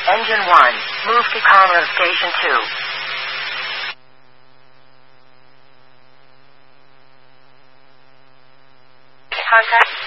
Engine 1, move to Conroe Station 2. Contact